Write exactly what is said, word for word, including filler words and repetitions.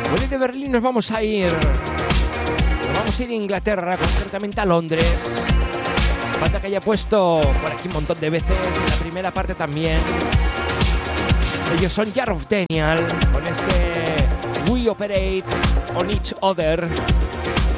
Bueno, y de Berlín nos vamos a ir. Nos vamos a ir a Inglaterra, concretamente a Londres. Falta que haya puesto por aquí un montón de veces, en la primera parte también. Ellos son Jar of Daniel, con este We Operate on Each Other.